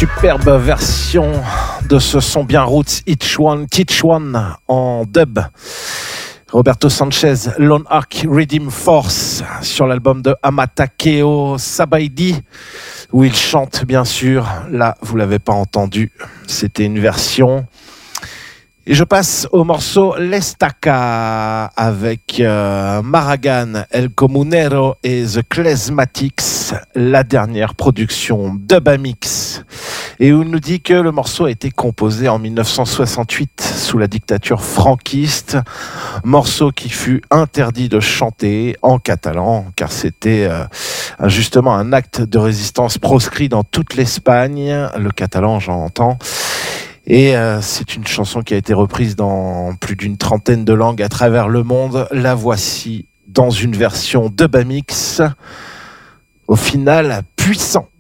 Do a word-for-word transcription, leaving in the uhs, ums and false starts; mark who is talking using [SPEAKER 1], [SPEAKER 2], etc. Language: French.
[SPEAKER 1] Superbe version de ce son bien roots Each One, Teach One en dub. Roberto Sanchez, Lone Ark Redeem Force sur l'album de Amatakeo Sabaidi où il chante bien sûr. Là, vous l'avez pas entendu, c'était une version. Et je passe au morceau L'Estaca avec euh, Marragan, El Comunero et The Klezmatics, la dernière production Dubamix. Et où il nous dit que le morceau a été composé en dix-neuf cent soixante-huit sous la dictature franquiste. Morceau qui fut interdit de chanter en catalan, car c'était euh, justement un acte de résistance proscrit dans toute l'Espagne, le catalan j'entends. Et euh, c'est une chanson qui a été reprise dans plus d'une trentaine de langues à travers le monde. La voici dans une version Dubamix. Au final, puissant.